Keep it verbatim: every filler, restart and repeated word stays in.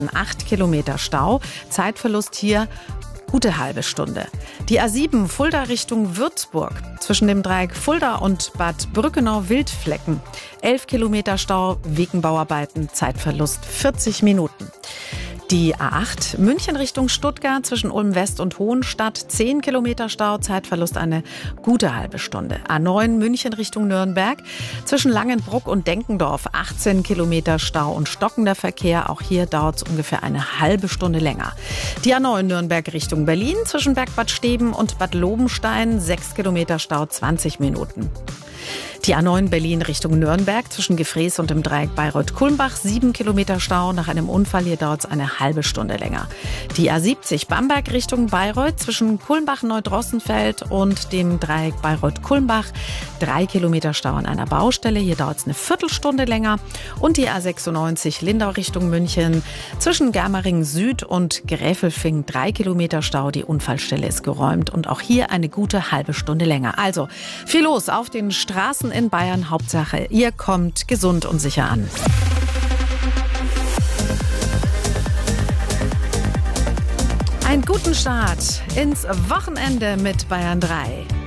acht Kilometer Stau. Zeitverlust hier gute halbe Stunde. Die A sieben Fulda Richtung Würzburg. Zwischen dem Dreieck Fulda und Bad Brückenau-Wildflecken. elf Kilometer Stau wegen Bauarbeiten. Zeitverlust vierzig Minuten. Die A acht München Richtung Stuttgart zwischen Ulm West und Hohenstadt. zehn Kilometer Stau, Zeitverlust eine gute halbe Stunde. A neun München Richtung Nürnberg zwischen Langenbruck und Denkendorf. achtzehn Kilometer Stau und stockender Verkehr. Auch hier dauert es ungefähr eine halbe Stunde länger. Die A neun Nürnberg Richtung Berlin zwischen Bergbad Steben und Bad Lobenstein. sechs Kilometer Stau, zwanzig Minuten. Die A neun Berlin Richtung Nürnberg zwischen Gefrees und dem Dreieck Bayreuth-Kulmbach. sieben Kilometer Stau. Nach einem Unfall hier dauert es eine halbe Stunde länger. Die A siebzig Bamberg Richtung Bayreuth zwischen Kulmbach-Neudrossenfeld und dem Dreieck Bayreuth-Kulmbach. drei Kilometer Stau an einer Baustelle. Hier dauert es eine Viertelstunde länger. Und die A sechsundneunzig Lindau Richtung München zwischen Germering Süd und Gräfelfing. drei Kilometer Stau. Die Unfallstelle ist geräumt und auch hier eine gute halbe Stunde länger. Also viel los auf den Straßen in Bayern. Hauptsache, ihr kommt gesund und sicher an. Einen guten Start ins Wochenende mit Bayern drei.